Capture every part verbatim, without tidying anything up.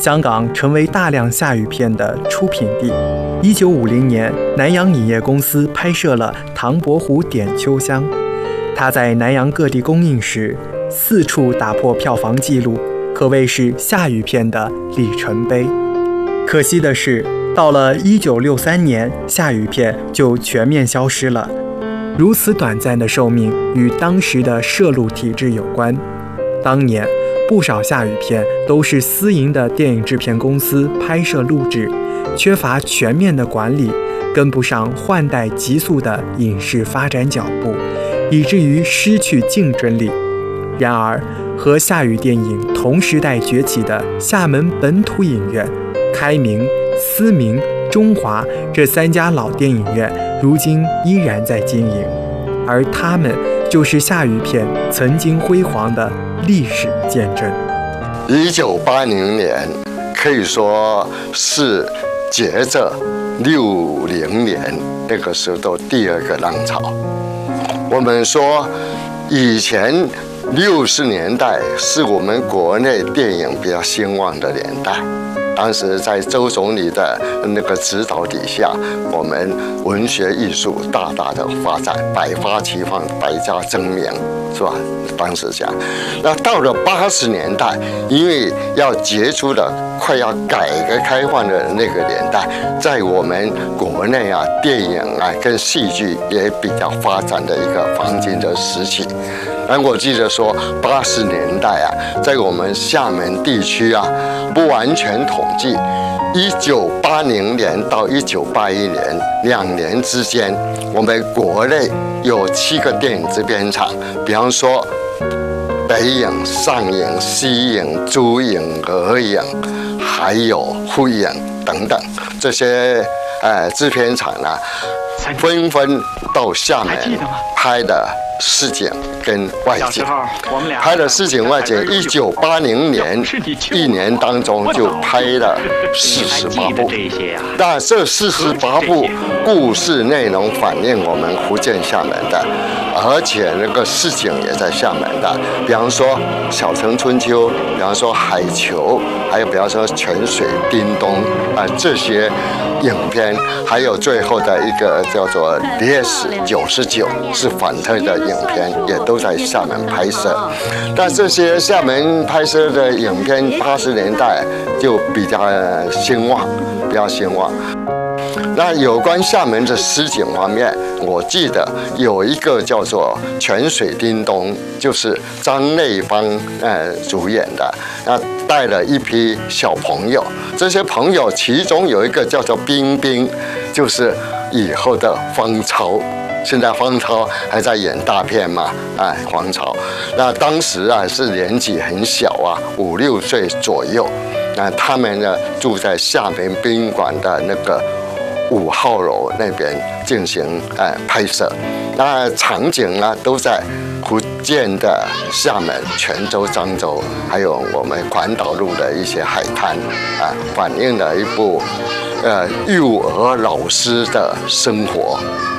香港成为大量夏语片的出品地。一九五零年，南洋影业公司拍摄了《唐伯虎点秋香》，它在南洋各地公映时，四处打破票房纪录，可谓是夏语片的里程碑。可惜的是，到了一九六三年，夏语片就全面消失了。如此短暂的寿命与当时的摄录体制有关。当年不少夏语片都是私营的电影制片公司拍摄录制，缺乏全面的管理，跟不上换代急速的影视发展脚步，以至于失去竞争力。然而，和夏语电影同时代崛起的厦门本土影院、开明、思明、中华这三家老电影院，如今依然在经营，而他们就是夏语片曾经辉煌的历史见证。 一九八零年可以说是接着六零年那个时候的第二个浪潮。我们说以前六十年代是我们国内电影比较兴旺的年代。当时在周总理的那个指导底下，我们文学艺术大大的发展，百花齐放，百家争鸣，是吧？当时讲，那到了八十年代，因为要结束了快要改革开放的那个年代，在我们国内啊，电影啊跟戏剧也比较发展的一个黄金的时期。而我记得说，八十年代啊，在我们厦门地区啊，不完全统计，一九八零年到一九八一年两年之间，我们国内有七个电影制片厂，比方说北影、上影、西影、珠影、俄影，还有沪影等等这些呃制片厂呢，纷纷到厦门拍的市井跟外景，拍的市井外景，一九八零年一年当中就拍了四十八部。那这四十八部故事内容反映我们福建厦门的，而且那个市井也在厦门的，比方说《小城春秋》，比方说《海球》，还有比方说《泉水叮咚》啊、呃、这些影片，还有最后的一个叫做《烈士九十九》是反特的影片，也都在厦门拍摄。但这些厦门拍摄的影片，八十年代就比较兴旺，比较兴旺。那有关厦门的市井方面，我记得有一个叫做《泉水叮咚》，就是张内芳呃主演的，那带了一批小朋友，这些朋友其中有一个叫做冰冰，就是以后的方超。现在方超还在演大片嘛？哎，方超，那当时啊是年纪很小啊，五六岁左右。那他们呢住在厦门宾馆的那个五号楼那边进行呃拍摄，那场景呢都在福建的厦门、泉州、漳州，还有我们环岛路的一些海滩啊，反映了一部呃幼儿老师的生活。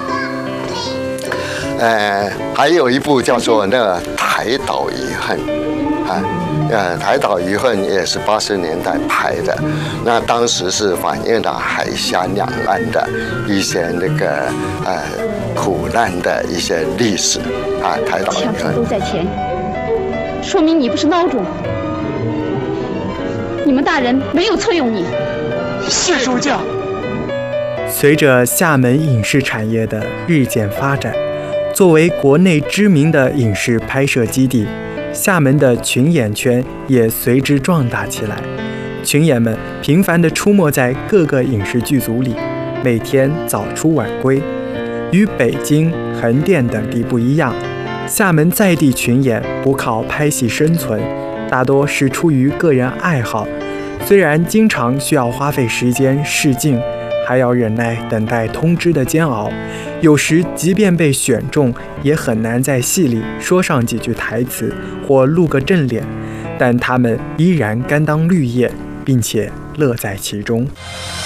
呃，还有一部叫做那个《台岛遗恨》啊。呃，台岛遗恨也是八十年代拍的，那当时是反映了海峡两岸的一些那个呃苦难的一些历史啊。台岛遗恨枪手都在前，说明你不是孬种，你们大人没有册用你。 是主教。 随着厦门影视产业的日渐发展，作为国内知名的影视拍摄基地，厦门的群演圈也随之壮大起来。群演们频繁地出没在各个影视剧组里，每天早出晚归。与北京、横店等地不一样，厦门在地群演不靠拍戏生存，大多是出于个人爱好。虽然经常需要花费时间试镜，还要忍耐等待通知的煎熬，有时即便被选中，也很难在戏里说上几句台词或露个正脸，但他们依然甘当绿叶，并且乐在其中。